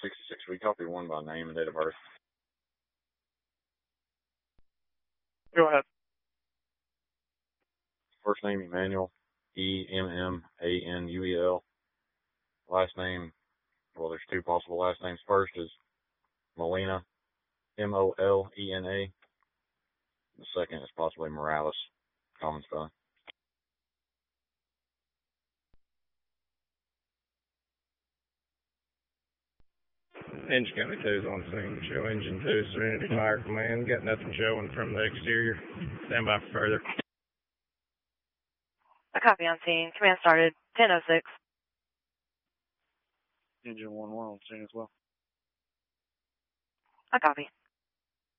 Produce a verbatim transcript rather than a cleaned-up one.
sixty-six. We copy one by name and date of birth. Go ahead. First name, Emmanuel, E M M A N U E L. Last name, well, there's two possible last names. First is Molina, M O L E N A. The second is possibly Morales, common spelling. Engine County two is on scene. Show Engine two, Serenity Fire Command. Got nothing showing from the exterior. Stand by for further. A copy on scene. Command started. ten oh six. Engine one one on scene as well. A copy.